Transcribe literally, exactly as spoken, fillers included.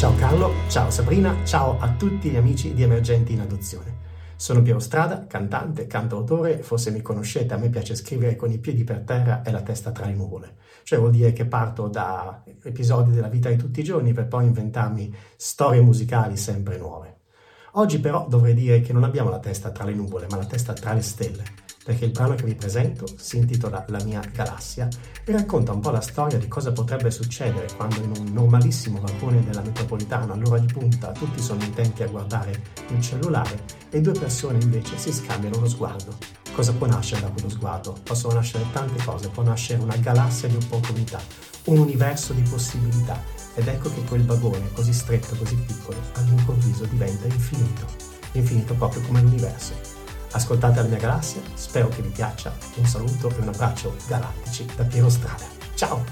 Ciao Carlo, ciao Sabrina, ciao a tutti gli amici di Emergenti in Adozione. Sono Piero Strada, cantante, cantautore, forse mi conoscete, a me piace scrivere con i piedi per terra e la testa tra le nuvole. Cioè vuol dire che parto da episodi della vita di tutti i giorni per poi inventarmi storie musicali sempre nuove. Oggi però dovrei dire che non abbiamo la testa tra le nuvole, ma la testa tra le stelle, perché il brano che vi presento si intitola La mia galassia e racconta un po' la storia di cosa potrebbe succedere quando in un normalissimo vagone della metropolitana all'ora di punta tutti sono intenti a guardare il cellulare e due persone invece si scambiano uno sguardo. Cosa può nascere da quello sguardo? Possono nascere tante cose, può nascere una galassia di opportunità, un universo di possibilità, ed ecco che quel vagone così stretto, così piccolo, all'improvviso diventa infinito, infinito proprio come l'universo. Ascoltate La mia galassia, spero che vi piaccia. Un saluto e un abbraccio galattici da Piero Strada. Ciao!